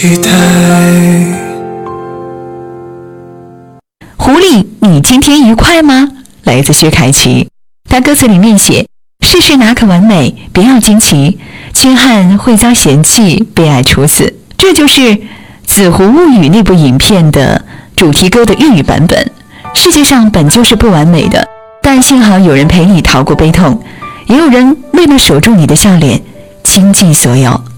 期待。 狐狸，你今天愉快吗？来自薛凯琪。他歌词里面写，世事哪可完美，别要惊奇，轻汉会遭嫌弃，被爱处死。这就是《紫狐物语》那部影片的主题歌的粤语版本。世界上本就是不完美的，但幸好有人陪你逃过悲痛，也有人为了守住你的笑脸，倾尽所有。